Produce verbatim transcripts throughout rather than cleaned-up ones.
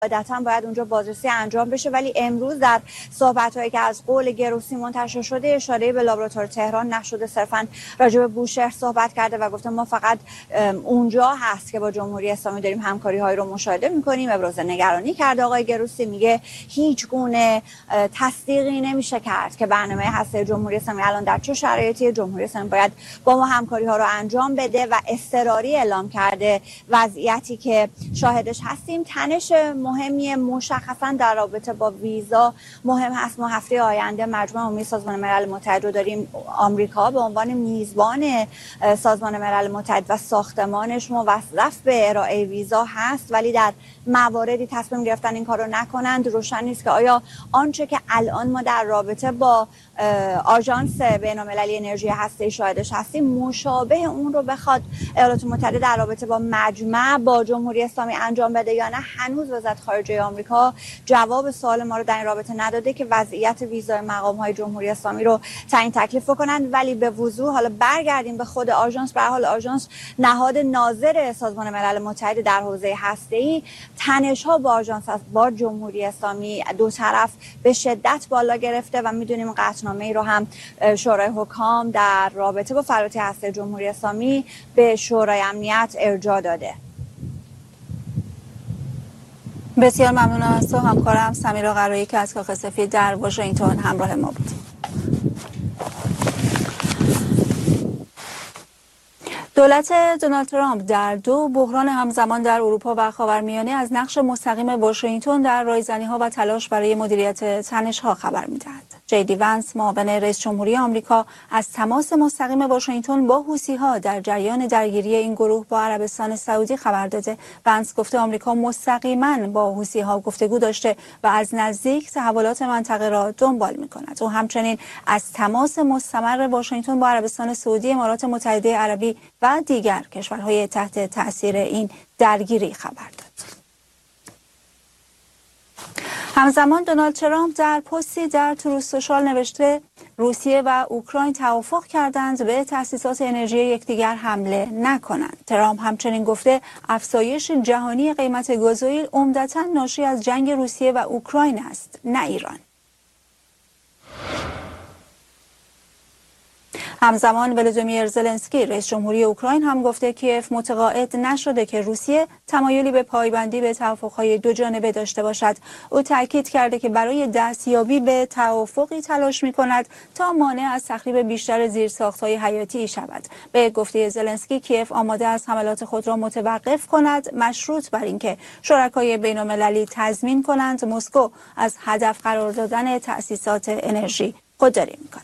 عادتاً باید اونجا بازرسی انجام بشه، ولی امروز در صحبت‌هایی که از قول گروسی منتشر شده اشاره به لابراتوار تهران نشده، صرفاً راجع به بوشهر صحبت کرده و گفته ما فقط اونجا هست که با جمهوری اسلامی داریم همکاری‌های رو مشاهده می‌کنیم. ابراز نگرانی کرده آقای گروسی، میگه هیچ گونه تصدیقی نمیشه کرد که برنامه هسته جمهوری اسلامی الان در چه شرایطی. جمهوری اسلامی باید با ما همکاری‌ها رو انجام بده و اضطراری اعلام کرده وضعیتی که شاهدش هستیم. تنش مهمی مشخصا در رابطه با ویزا مهم هست. ما هفته آینده مجمع عمومی سازمان ملل متحد رو داریم. آمریکا به عنوان میزبان سازمان ملل متحد و ساختمانش موظف به ارائه ویزا هست، ولی در مواردی تصمیم گرفتن این کارو نکنند. روشن نیست که آیا آنچه که الان ما در رابطه با آژانس بین‌المللی انرژی هسته‌ای شاهدش هستیم مشابه اون رو بخواد ایالات متحده در رابطه با مجمع با جمهوری اسلامی انجام بده یا نه. هنوز وزارت خارجه آمریکا جواب سوال ما رو در این رابطه نداده که وضعیت ویزای مقام‌های جمهوری اسلامی رو تعیین تکلیف کنند. ولی به وضوح حالا برگردیم به خود آژانس. به هر حال آژانس نهاد ناظر سازمان ملل متحد در حوزه هسته‌ای، تنش‌ها با آژانس با جمهوری اسلامی دو طرف به شدت بالا گرفته و می‌دونیم قطعنامه‌ای رو هم شورای حکام در رابطه با فرآیند هسته جمهوری اسلامی به شورای امنیت ارجاع داده. بسیار ممنون از تو همکارم سمیرا قرایی که از کاخ سفید در واشنگتن همراه ما بود. دولت دونالد ترامپ در دو بحران همزمان در اروپا و خاورمیانه از نقش مستقیم واشنگتن در رایزنی‌ها و تلاش برای مدیریت تنش‌ها خبر می‌دهد. جی دی ونس معاون رئیس جمهوری آمریکا از تماس مستقیم واشنگتن با حوثی‌ها در جریان درگیری این گروه با عربستان سعودی خبر داده. ونس گفته آمریکا مستقیما با حوثی‌ها گفتگو داشته و از نزدیک تحولات منطقه را دنبال می‌کند. او همچنین از تماس مستمر واشنگتن با عربستان سعودی، امارات متحده عربی و دیگر کشورهای تحت تأثیر این درگیری خبر داد. همزمان دونالد ترامپ در پستی در تروث سوشال نوشته روسیه و اوکراین توافق کردند به تأسیسات انرژی یکدیگر حمله نکنند. ترامپ همچنین گفته افزایش جهانی قیمت گازوئیل عمدتاً ناشی از جنگ روسیه و اوکراین است، نه ایران. همزمان ولودیمیر زلنسکی رئیس جمهوری اوکراین هم گفته کیف متقاعد نشده که روسیه تمایلی به پایبندی به توافق‌های دو جانبه داشته باشد. او تاکید کرده که برای دستیابی به توافقی تلاش می‌کند تا مانع از تخریب بیشتر زیرساخت‌های حیاتی شود. به گفته زلنسکی کیف آماده است حملات خود را متوقف کند مشروط بر اینکه شرکای بین‌المللی تضمین کنند مسکو از هدف قرار دادن تأسیسات انرژی خودداری می‌کند.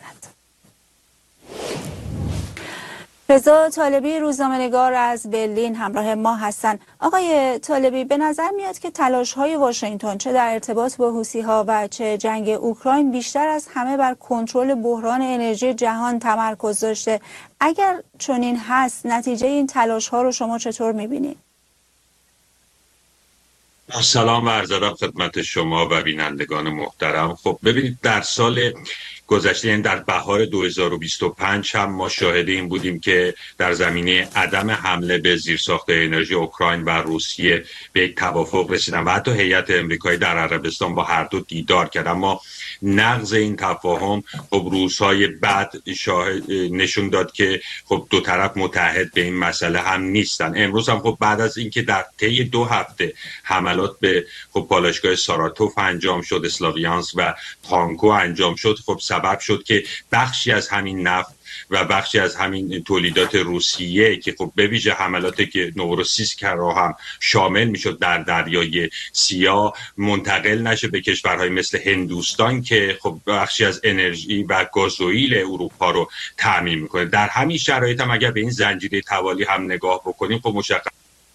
رضا طالبی روزنامه‌نگار از برلین همراه ما هستند. آقای طالبی، به نظر میاد که تلاش‌های واشنگتن چه در ارتباط با حوثی‌ها و چه جنگ اوکراین بیشتر از همه بر کنترل بحران انرژی جهان تمرکز داشته. اگر چنین هست نتیجه این تلاش‌ها رو شما چطور می‌بینید؟ سلام و عرض ادب خدمت شما و بینندگان محترم. خب ببینید در سال گذشته، یعنی در بهار دو هزار و بیست و پنج هم ما شاهد این بودیم که در زمینه عدم حمله به زیرساخت انرژی اوکراین و روسیه به یک توافق رسیدن و حتی هیئت امریکایی در عربستان با هر دو دیدار کرد. اما نقض این تفاهم خب روزهای بعد شاهد نشون داد که خب دو طرف متحد به این مسئله هم نیستن. امروز هم خب بعد از اینکه در طی دو هفته حملات به خب پالایشگاه ساراتوف انجام شد، اسلاویانسک و تانکو انجام شد، خب سبب شد که بخشی از همین نفت و بخشی از همین تولیدات روسیه که خب به ویژه حملاتی که نوروسیسک را هم شامل میشد در دریای سیاه منتقل نشه به کشورهای مثل هندوستان که خب بخشی از انرژی و گازوئیل اروپا رو تامین میکنه. در همین شرایط هم اگر به این زنجیره توالی هم نگاه بکنیم خب مشخص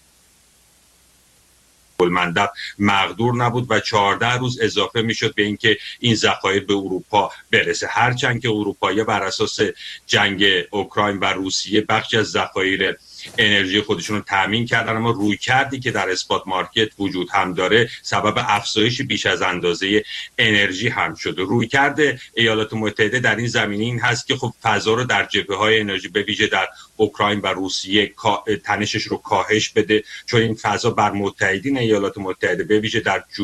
المندب مقدور نبود و چهارده روز اضافه میشد به اینکه این ذخایر به اروپا برسه. هرچند که اروپایی بر اساس جنگ اوکراین و روسیه بخشی از ذخایر انرژی خودشون رو تامین کردن، اما روی کردی که در اسپات مارکت وجود هم داره سبب افزایش بیش از اندازه انرژی هم شده. روی کرده ایالات متحده در این زمینه این هست که خب فضا رو در جبهه‌های انرژی به ویژه در اوکراین و روسیه تنشش رو کاهش بده، چون این فضا بر متحدین ایالات متحده به ویژه در